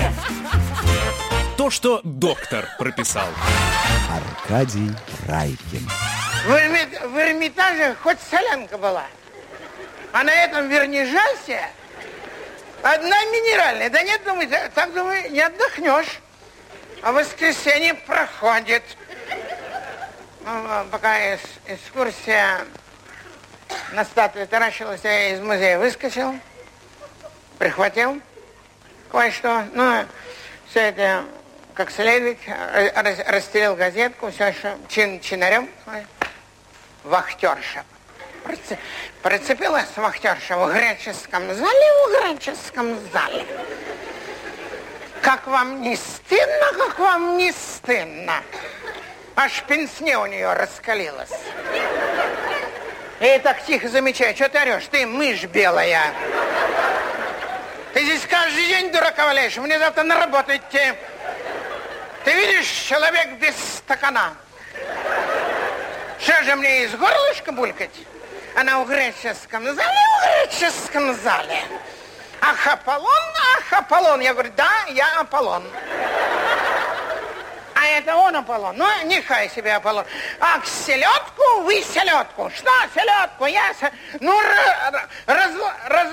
здоровье. То, что доктор прописал. Аркадий Райкин. В Эрмитаже хоть солянка была. А на этом вернижасе одна минеральная. Да нет, думаю, так, думаю, не отдохнешь. А воскресенье проходит. Пока экскурсия на статуе таращилась, я из музея выскочил, прихватил кое-что. Ну, все это как следует, расстелил газетку, все еще чинарем. Вахтерша. Прицепилась вахтерша в греческом зале. Как вам не стыдно, как вам не стыдно. Аж пенсне у нее раскалилась. И так тихо замечаю, что ты орешь? Ты мышь белая. Ты здесь каждый день дурака валяешь, мне завтра на работу идти. Ты видишь, человек без стакана. Что же мне из горлышка булькать? Она в греческом зале. Ах, Аполлон. Я говорю, да, я Аполлон. А это он Аполлон. Ну, нехай себе Аполлон. Ах, селедку, вы селедку. Что селедку? Я... Ну,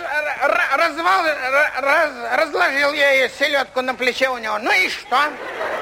разложил я ее селедку на плече у него. Ну и что?